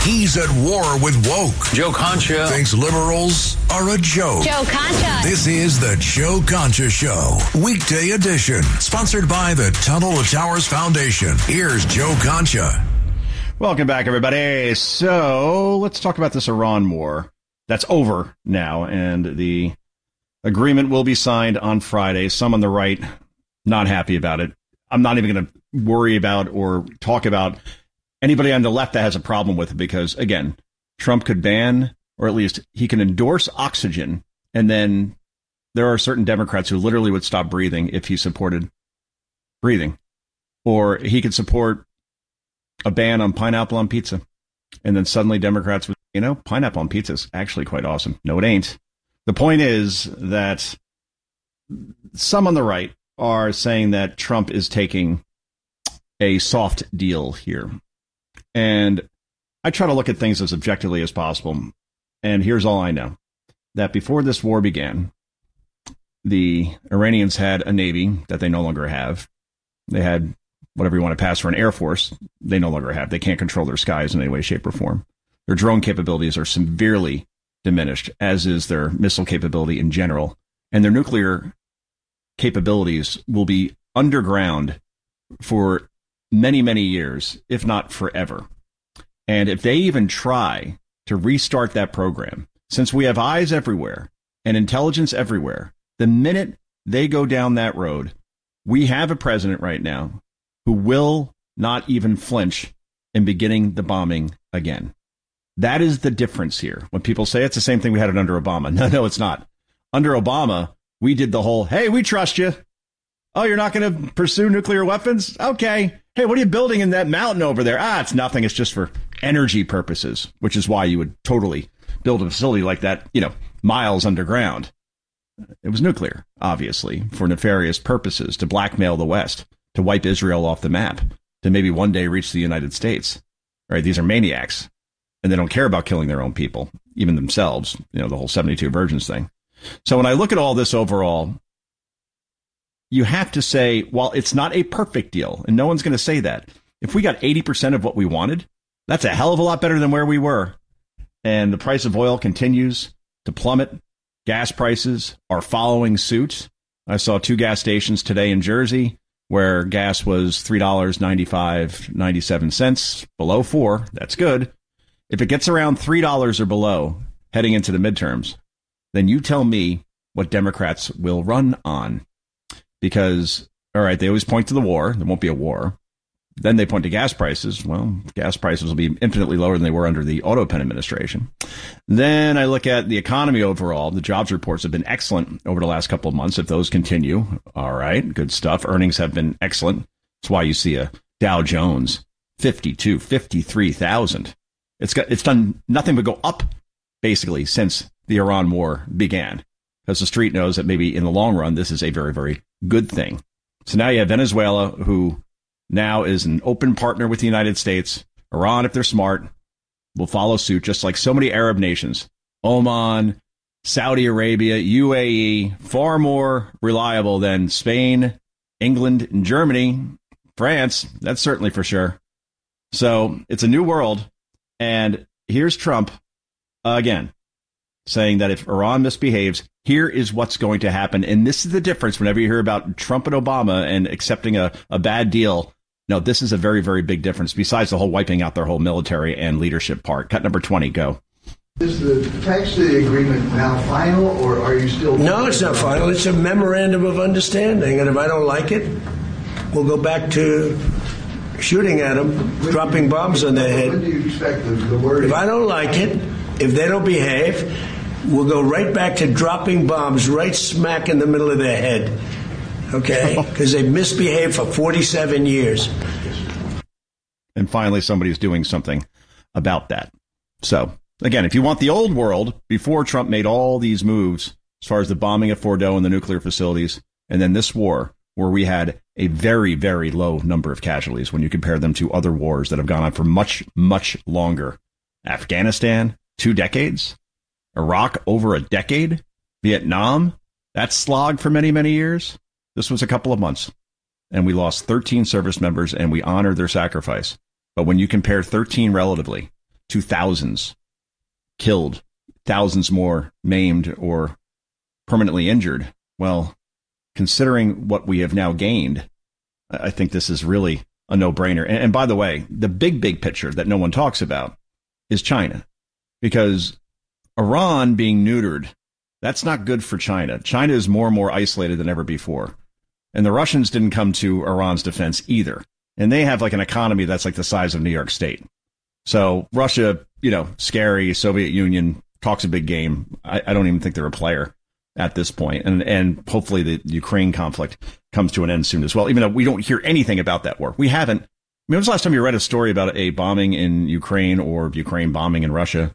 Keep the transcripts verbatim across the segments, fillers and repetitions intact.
He's at war with woke. Joe Concha thinks liberals are a joke. Joe Concha. This is the Joe Concha Show, weekday edition, sponsored by the Tunnel to Towers Foundation. Here's Joe Concha. Welcome back, everybody. So let's talk about this Iran war. That's over now, and the agreement will be signed on Friday. Some on the right not happy about it. I'm not even going to worry about or talk about anybody on the left that has a problem with it because, again, Trump could ban, or at least he can endorse oxygen, and then there are certain Democrats who literally would stop breathing if he supported breathing. Or he could support a ban on pineapple on pizza, and then suddenly Democrats would, you know, pineapple on pizza is actually quite awesome. No, it ain't. The point is that some on the right are saying that Trump is taking a soft deal here. And I try to look at things as objectively as possible. And here's all I know. That before this war began, the Iranians had a navy that they no longer have. They had whatever you want to pass for an air force. They no longer have. They can't control their skies in any way, shape, or form. Their drone capabilities are severely diminished, as is their missile capability in general. And their nuclear capabilities will be underground for many, many years, if not forever. And if they even try to restart that program, since we have eyes everywhere and intelligence everywhere, the minute they go down that road, we have a president right now who will not even flinch in beginning the bombing again. That is the difference here. When people say it's the same thing we had it under Obama. No, no, it's not. Under Obama, we did the whole, hey, we trust you. Oh, you're not going to pursue nuclear weapons? Okay. Hey, what are you building in that mountain over there? Ah, it's nothing. It's just for energy purposes, which is why you would totally build a facility like that, you know, miles underground. It was nuclear, obviously, for nefarious purposes, to blackmail the West, to wipe Israel off the map, to maybe one day reach the United States. Right? These are maniacs, and they don't care about killing their own people, even themselves, you know, the whole seventy-two virgins thing. So when I look at all this overall, you have to say, while it's not a perfect deal, and no one's going to say that, if we got eighty percent of what we wanted, that's a hell of a lot better than where we were. And the price of oil continues to plummet. Gas prices are following suit. I saw two gas stations today in Jersey where gas was three dollars and ninety-five cents, ninety-seven cents, below four. That's good. If it gets around three dollars or below heading into the midterms, then you tell me what Democrats will run on. Because, all right, they always point to the war. There won't be a war. Then they point to gas prices. Well, gas prices will be infinitely lower than they were under the Auto Pen administration. Then I look at the economy overall. The jobs reports have been excellent over the last couple of months. If those continue, all right, good stuff. Earnings have been excellent. That's why you see a Dow Jones fifty-two, fifty-three thousand. It's got it's done nothing but go up, basically, since the Iran war began. Because the street knows that maybe in the long run, this is a very, very good thing. So now you have Venezuela, who now is an open partner with the United States. Iran, if they're smart, will follow suit, just like so many Arab nations. Oman, Saudi Arabia, U A E, far more reliable than Spain, England, and Germany. France, that's certainly for sure. So it's a new world. And here's Trump uh, again, saying that if Iran misbehaves, here is what's going to happen. And this is the difference whenever you hear about Trump and Obama and accepting a, a bad deal. No, this is a very, very big difference, besides the whole wiping out their whole military and leadership part. Cut number twenty, go. Is the text of the agreement now final, or are you still... No, it's not final. It's a memorandum of understanding. And if I don't like it, we'll go back to shooting at them, when dropping you, bombs on their head. When do you expect the, the word? If I don't like it, if they don't behave, we'll go right back to dropping bombs right smack in the middle of their head. Okay? Because they've misbehaved for forty-seven years. And finally, somebody's doing something about that. So, again, if you want the old world, before Trump made all these moves, as far as the bombing of Fordo and the nuclear facilities, and then this war, where we had a very, very low number of casualties when you compare them to other wars that have gone on for much, much longer. Afghanistan, two decades. Iraq, over a decade. Vietnam, that slog for many, many years. This was a couple of months. And we lost thirteen service members, and we honored their sacrifice. But when you compare thirteen relatively to thousands killed, thousands more maimed or permanently injured. Well, considering what we have now gained, I think this is really a no-brainer. And, and by the way, the big, big picture that no one talks about is China, because Iran being neutered, that's not good for China. China is more and more isolated than ever before. And the Russians didn't come to Iran's defense either. And they have like an economy that's like the size of New York State. So Russia, you know, scary, Soviet Union, talks a big game. I, I don't even think they're a player at this point. And, and hopefully the Ukraine conflict comes to an end soon as well, even though we don't hear anything about that war. We haven't. I mean, when was the last time you read a story about a bombing in Ukraine or Ukraine bombing in Russia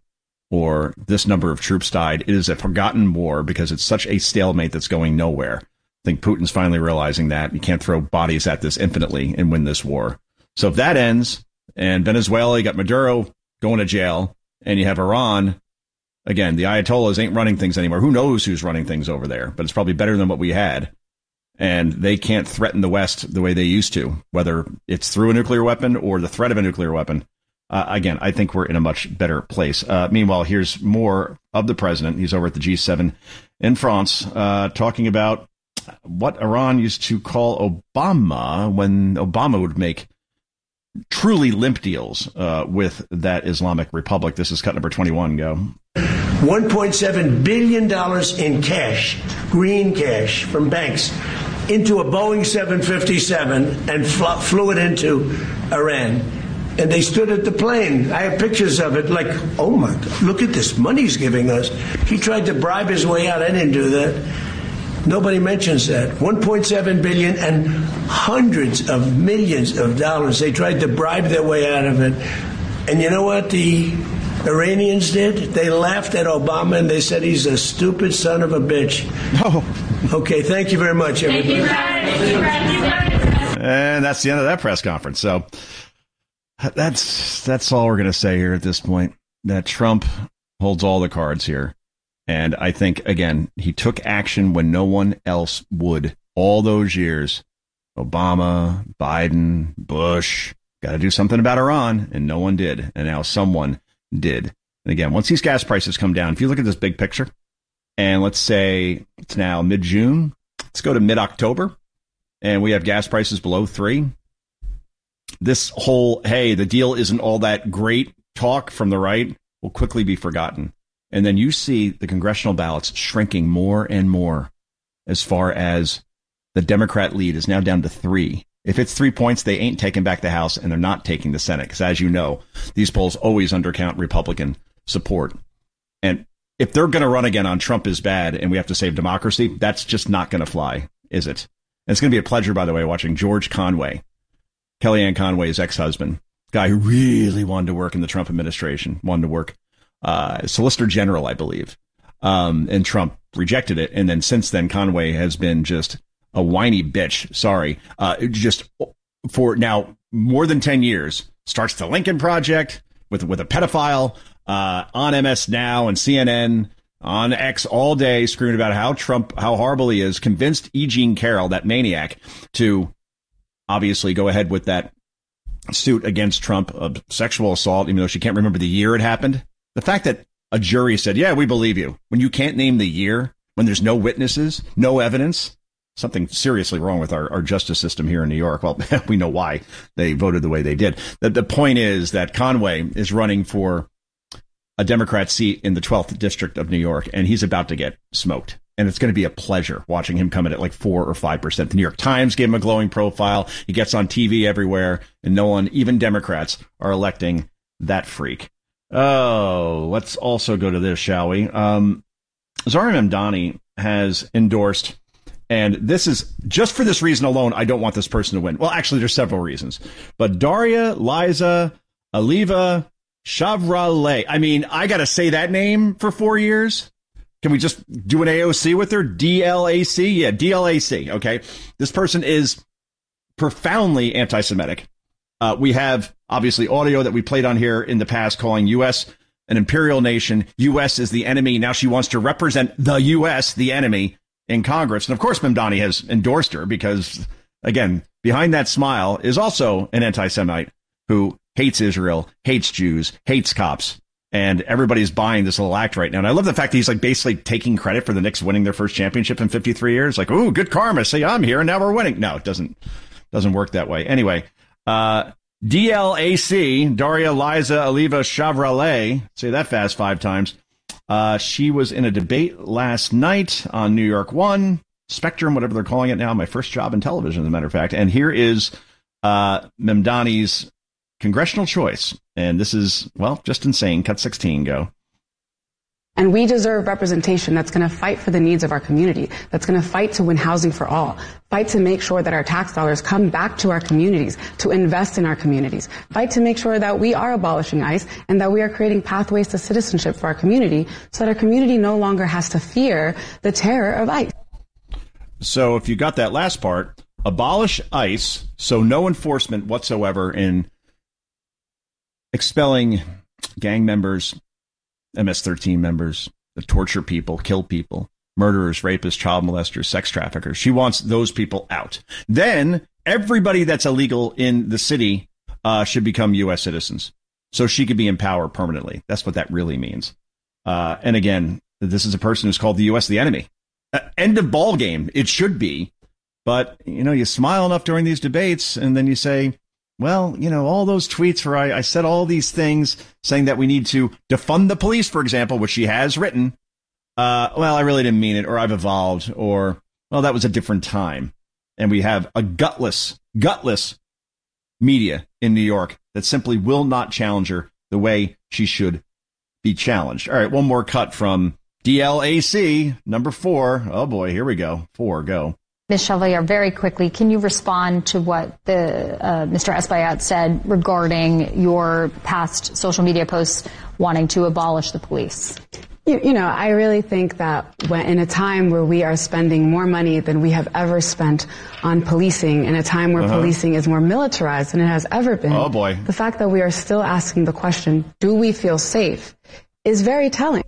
or this number of troops died? It is a forgotten war because it's such a stalemate that's going nowhere. I think Putin's finally realizing that you can't throw bodies at this infinitely and win this war. So if that ends and Venezuela, you got Maduro going to jail and you have Iran, again, the Ayatollahs ain't running things anymore. Who knows who's running things over there, but it's probably better than what we had. And they can't threaten the West the way they used to, whether it's through a nuclear weapon or the threat of a nuclear weapon. Uh, again, I think we're in a much better place. Uh, meanwhile, here's more of the president. He's over at the G seven in France, uh, talking about what Iran used to call Obama when Obama would make truly limp deals uh, with that Islamic Republic. This is cut number twenty-one. Go. one point seven billion dollars in cash, green cash from banks, into a Boeing seven fifty-seven and fl- flew it into Iran. And they stood at the plane. I have pictures of it like, oh, my God, look at this money he's giving us. He tried to bribe his way out. I didn't do that. Nobody mentions that. one point seven billion dollars and hundreds of millions of dollars. They tried to bribe their way out of it. And you know what the Iranians did? They laughed at Obama and they said he's a stupid son of a bitch. Oh. Okay, thank you very much, everybody. And that's the end of that press conference. So that's that's all we're going to say here at this point, that Trump holds all the cards here. And I think, again, he took action when no one else would all those years. Obama, Biden, Bush, got to do something about Iran, and no one did. And now someone did. And again, once these gas prices come down, if you look at this big picture, and let's say it's now mid-June, let's go to mid-October, and we have gas prices below three. This whole, hey, the deal isn't all that great talk from the right will quickly be forgotten. And then you see the congressional ballots shrinking more and more as far as the Democrat lead is now down to three. If it's three points, they ain't taking back the House and they're not taking the Senate. Because as you know, these polls always undercount Republican support. And if they're going to run again on Trump is bad and we have to save democracy, that's just not going to fly, is it? And it's going to be a pleasure, by the way, watching George Conway, Kellyanne Conway's ex-husband, guy who really wanted to work in the Trump administration, wanted to work Uh, Solicitor General, I believe. Um, and Trump rejected it. And then since then, Conway has been just a whiny bitch. Sorry. Uh, just for now more than ten years, starts the Lincoln Project with, with a pedophile, uh, on M S Now and C N N, on X all day, screaming about how Trump, how horrible he is, convinced E. Jean Carroll, that maniac, to obviously go ahead with that suit against Trump of sexual assault, even though she can't remember the year it happened. The fact that a jury said, yeah, we believe you, when you can't name the year, when there's no witnesses, no evidence, something seriously wrong with our, our justice system here in New York. Well, we know why they voted the way they did. The, the point is that Conway is running for a Democrat seat in the twelfth district of New York, and he's about to get smoked. And it's going to be a pleasure watching him come in at like four or five percent. The New York Times gave him a glowing profile. He gets on T V everywhere, and no one, even Democrats, are electing that freak. Oh, let's also go to this, shall we? Um, Zahra Mamdani has endorsed, and this is just for this reason alone, I don't want this person to win. Well, actually, there's several reasons. But Daria Liza Alieva Chavrale. I mean, I got to say that name for four years. Can we just do an A O C with her? D L A C? Yeah, D L A C. Okay. This person is profoundly anti-Semitic. Uh, we have, obviously, audio that we played on here in the past calling U S an imperial nation. U S is the enemy. Now she wants to represent the U S, the enemy, in Congress. And, of course, Mamdani has endorsed her because, again, behind that smile is also an anti-Semite who hates Israel, hates Jews, hates cops. And everybody's buying this little act right now. And I love the fact that he's like basically taking credit for the Knicks winning their first championship in fifty-three years. Like, ooh, good karma. See, I'm here and now we're winning. No, it doesn't doesn't work that way. Anyway, uh, D L A C, Daria Liza Aliva Chevrolet, say that fast five times. Uh, she was in a debate last night on New York One, Spectrum, whatever they're calling it now. My first job in television, as a matter of fact. And here is uh, Mamdani's congressional choice. And this is, well, just insane. Cut sixteen, go. And we deserve representation that's going to fight for the needs of our community, that's going to fight to win housing for all, fight to make sure that our tax dollars come back to our communities, to invest in our communities, fight to make sure that we are abolishing ICE and that we are creating pathways to citizenship for our community so that our community no longer has to fear the terror of ICE. So if you got that last part, abolish ICE, so no enforcement whatsoever in expelling gang members, M S thirteen members, that torture people, kill people, murderers, rapists, child molesters, sex traffickers. She wants those people out. Then everybody that's illegal in the city uh, should become U S citizens. So she could be in power permanently. That's what that really means. Uh, and again, this is a person who's called the U S the enemy. Uh, end of ball game. It should be. But, you know, you smile enough during these debates and then you say, well, you know, all those tweets where I, I said all these things saying that we need to defund the police, for example, which she has written. Uh, well, I really didn't mean it, or I've evolved, or, well, that was a different time. And we have a gutless, gutless media in New York that simply will not challenge her the way she should be challenged. All right, one more cut from D L A C, number four. Oh, boy, here we go. Four, go. Miz Chevalier, very quickly, can you respond to what the uh, Mister Espaillat said regarding your past social media posts wanting to abolish the police? You, you know, I really think that when, in a time where we are spending more money than we have ever spent on policing, in a time where uh-huh. policing is more militarized than it has ever been, oh boy, the fact that we are still asking the question, do we feel safe, is very telling.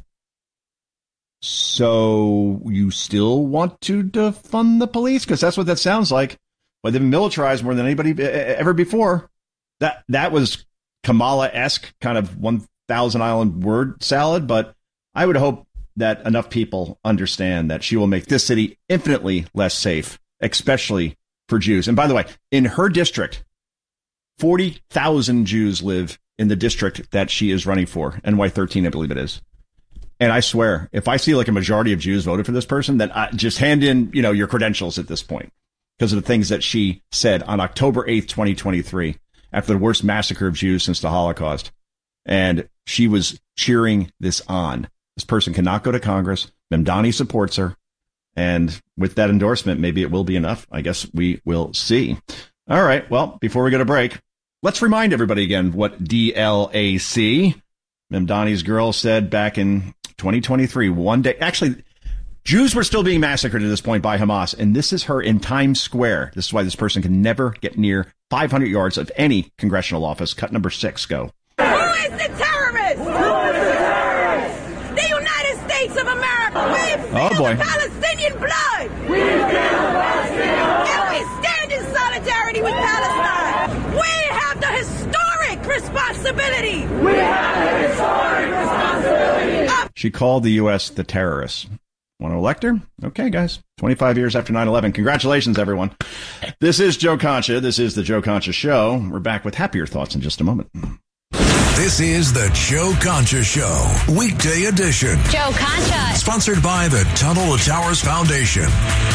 So you still want to defund the police? Because that's what that sounds like. But they've been militarized more than anybody ever before. That that was Kamala-esque kind of one thousand island word salad. But I would hope that enough people understand that she will make this city infinitely less safe, especially for Jews. And by the way, in her district, forty thousand Jews live in the district that she is running for. N Y thirteen, I believe it is. And I swear, if I see like a majority of Jews voted for this person, then I just hand in, you know, your credentials at this point because of the things that she said on October eighth, twenty twenty-three, after the worst massacre of Jews since the Holocaust. And she was cheering this on. This person cannot go to Congress. Mamdani supports her. And with that endorsement, maybe it will be enough. I guess we will see. All right. Well, before we go to break, let's remind everybody again what D L A C, Mamdani's girl, said back in twenty twenty-three, one day. Actually, Jews were still being massacred at this point by Hamas. And this is her in Times Square. This is why this person can never get near five hundred yards of any congressional office. Cut number six, go. Who is the terrorist? Who is the terrorist? The United States of America. We feel oh, boy. the Palestinian blood. We feel Palestinian blood. And we stand in solidarity with Palestine. We have the historic responsibility. We have the historic responsibility. Of- she called the U S the terrorists. Want to elect her? Okay, guys. twenty-five years after nine eleven. Congratulations, everyone. This is Joe Concha. This is the Joe Concha Show. We're back with happier thoughts in just a moment. This is the Joe Concha Show, weekday edition. Joe Concha. Sponsored by the Tunnel to Towers Foundation.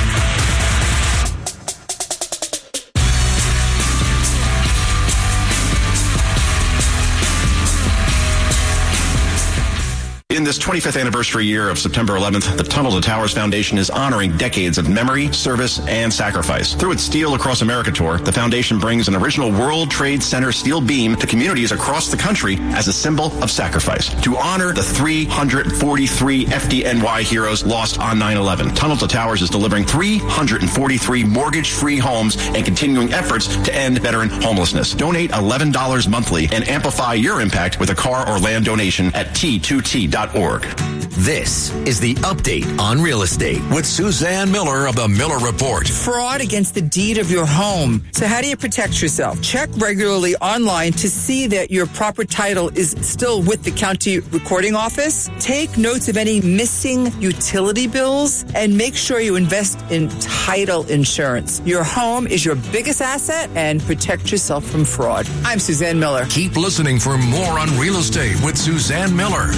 In this twenty-fifth anniversary year of September eleventh, the Tunnel to Towers Foundation is honoring decades of memory, service, and sacrifice. Through its Steel Across America tour, the foundation brings an original World Trade Center steel beam to communities across the country as a symbol of sacrifice. To honor the three hundred forty-three F D N Y heroes lost on nine eleven, Tunnel to Towers is delivering three hundred forty-three mortgage-free homes and continuing efforts to end veteran homelessness. Donate eleven dollars monthly and amplify your impact with a car or land donation at T two T dot dot org. This is the Update on Real Estate with Suzanne Miller of the Miller Report. Fraud against the deed of your home. So how do you protect yourself? Check regularly online to see that your proper title is still with the county recording office. Take notes of any missing utility bills and make sure you invest in title insurance. Your home is your biggest asset, and protect yourself from fraud. I'm Suzanne Miller. Keep listening for more on real estate with Suzanne Miller.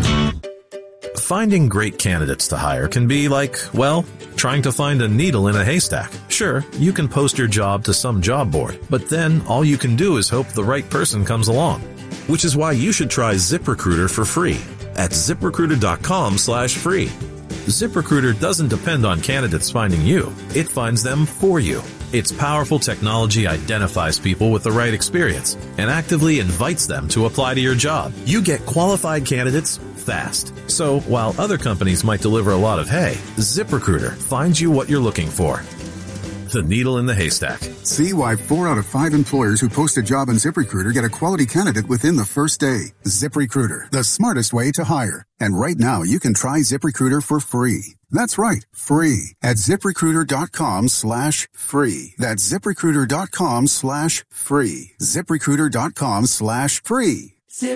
Finding great candidates to hire can be like, well, trying to find a needle in a haystack. Sure, you can post your job to some job board, but then all you can do is hope the right person comes along. Which is why you should try ZipRecruiter for free at ZipRecruiter.com slash free. ZipRecruiter doesn't depend on candidates finding you. It finds them for you. Its powerful technology identifies people with the right experience and actively invites them to apply to your job. You get qualified candidates fast. So while other companies might deliver a lot of hay, ZipRecruiter finds you what you're looking for. The needle in the haystack. See why four out of five employers who post a job on ZipRecruiter get a quality candidate within the first day. ZipRecruiter, the smartest way to hire. And right now, you can try ZipRecruiter for free. That's right, free at ZipRecruiter.com slash free. That's ZipRecruiter.com slash free. ZipRecruiter.com slash free.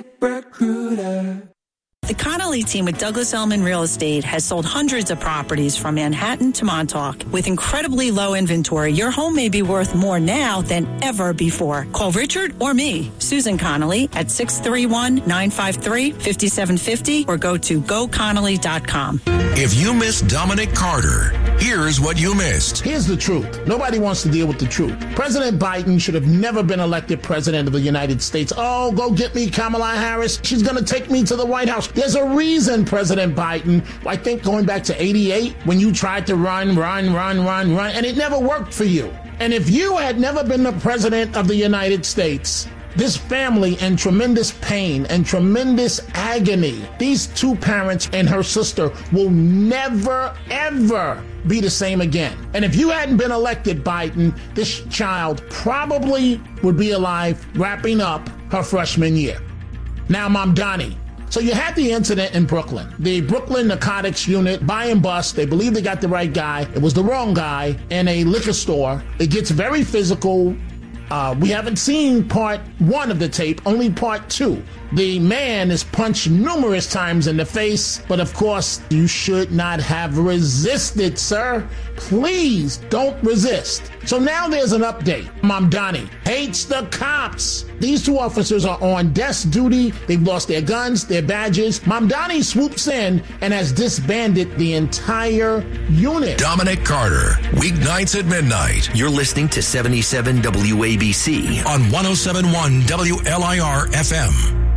ZipRecruiter. The Connolly team with Douglas Elliman Real Estate has sold hundreds of properties from Manhattan to Montauk. With incredibly low inventory, your home may be worth more now than ever before. Call Richard or me, Susan Connolly, at six three one, nine five three, five seven five zero or go to go connolly dot com. If you missed Dominic Carter, here's what you missed. Here's the truth. Nobody wants to deal with the truth. President Biden should have never been elected president of the United States. Oh, go get me Kamala Harris. She's going to take me to the White House. There's a reason, President Biden, I think going back to eighty-eight, when you tried to run, run, run, run, run, and it never worked for you. And if you had never been the president of the United States, this family in tremendous pain and tremendous agony, these two parents and her sister will never, ever be the same again. And if you hadn't been elected, Biden, this child probably would be alive wrapping up her freshman year. Now, Mom Donnie. So you had the incident in Brooklyn. The Brooklyn Narcotics Unit, buy and bust. They believe they got the right guy. It was the wrong guy in a liquor store. It gets very physical. Uh, we haven't seen part one of the tape, only part two. The man is punched numerous times in the face, but of course, you should not have resisted, sir. Please don't resist. So now there's an update. Mamdani hates the cops. These two officers are on desk duty. They've lost their guns, their badges. Mamdani swoops in and has disbanded the entire unit. Dominic Carter, weeknights at midnight. You're listening to seventy-seven W A B C on one oh seven point one W L I R F M.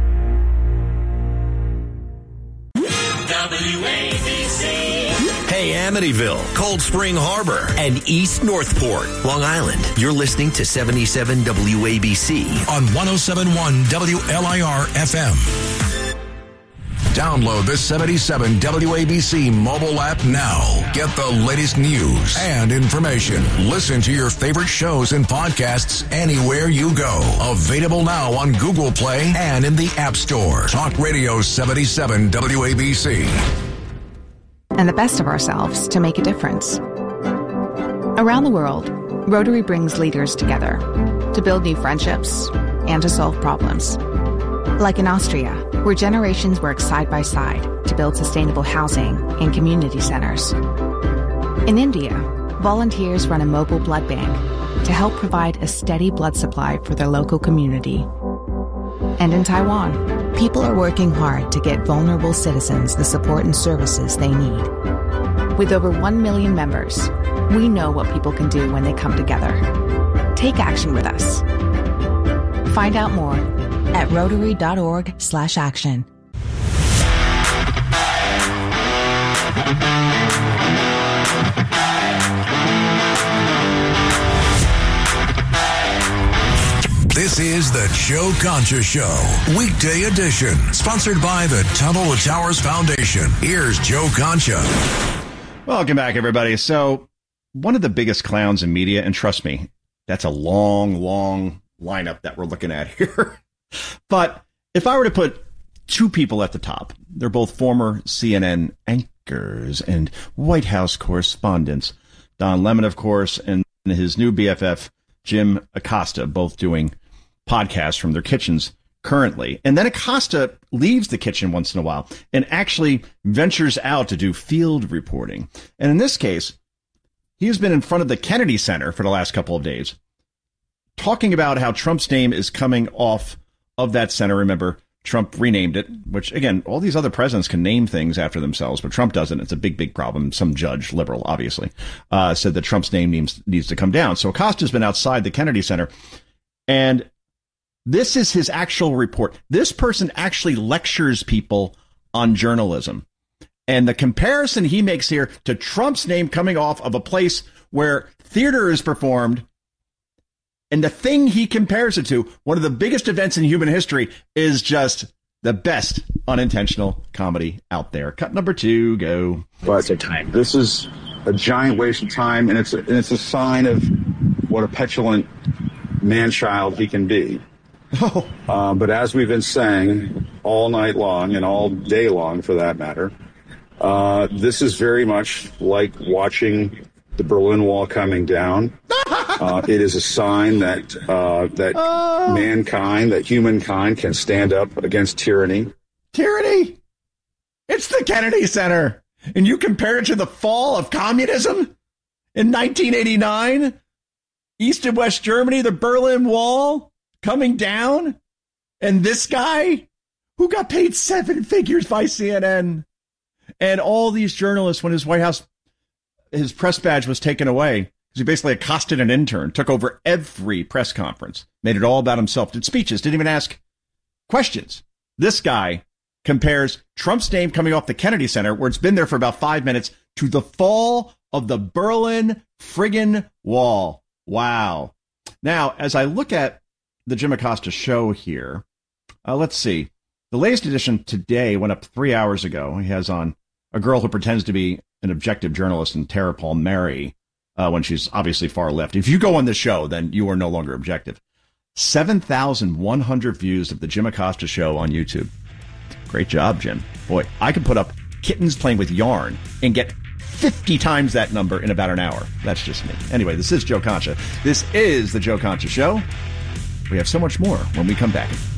W A B C. Hey, Amityville, Cold Spring Harbor, and East Northport, Long Island. You're listening to seventy-seven W A B C on one oh seven point one W L I R F M. Download the seventy-seven W A B C mobile app now. Get the latest news and information. Listen to your favorite shows and podcasts anywhere you go. Available now on Google Play and in the App Store. Talk Radio seventy-seven W A B C. And the best of ourselves to make a difference. Around the world, Rotary brings leaders together to build new friendships and to solve problems. Like in Austria, where generations work side by side to build sustainable housing and community centers. In India, volunteers run a mobile blood bank to help provide a steady blood supply for their local community. And in Taiwan, people are working hard to get vulnerable citizens the support and services they need. With over one million members, we know what people can do when they come together. Take action with us. Find out more at rotary.org slash action. This is the Joe Concha Show, weekday edition, sponsored by the Tunnel to Towers Foundation. Here's Joe Concha. Welcome back, everybody. So, one of the biggest clowns in media, and trust me, that's a long, long lineup that we're looking at here. But if I were to put two people at the top. They're both former C N N anchors and White House correspondents. Don Lemon, of course, and his new B F F, Jim Acosta, both doing podcasts from their kitchens currently. And then Acosta leaves the kitchen once in a while and actually ventures out to do field reporting. And in this case, he has been in front of the Kennedy Center for the last couple of days, talking about how Trump's name is coming off of that center. Remember, Trump renamed it, which, again, all these other presidents can name things after themselves, but Trump doesn't. It's a big, big problem. Some judge, liberal, obviously, uh, said that Trump's name needs, needs to come down. So Acosta's been outside the Kennedy Center, and this is his actual report. This person actually lectures people on journalism. And the comparison he makes here to Trump's name coming off of a place where theater is performed, and the thing he compares it to, one of the biggest events in human history, is just the best unintentional comedy out there. Cut number two, go. But this is a giant waste of time, and it's a, and it's a sign of what a petulant man-child he can be. Oh. Uh, but as we've been saying all night long, and all day long for that matter, uh, this is very much like watching the Berlin Wall coming down. Uh, it is a sign that uh, that oh. mankind, that humankind can stand up against tyranny. Tyranny? It's the Kennedy Center. And you compare it to the fall of communism in nineteen eighty-nine? East and West Germany, the Berlin Wall coming down? And this guy who got paid seven figures by C N N, and all these journalists, when his White House, his press badge was taken away, because he basically accosted an intern, took over every press conference, made it all about himself, did speeches, didn't even ask questions. This guy compares Trump's name coming off the Kennedy Center, where it's been there for about five minutes, to the fall of the Berlin friggin' Wall. Wow. Now, as I look at the Jim Acosta show here, uh, let's see. The latest edition today went up three hours ago. He has on a girl who pretends to be an objective journalist, and Tara Palmieri, uh, when she's obviously far left. If you go on the show, then you are no longer objective. seven thousand one hundred views of the Jim Acosta show on YouTube. Great job, Jim. Boy, I could put up kittens playing with yarn and get fifty times that number in about an hour. That's just me. Anyway, this is Joe Concha. This is the Joe Concha Show. We have so much more when we come back.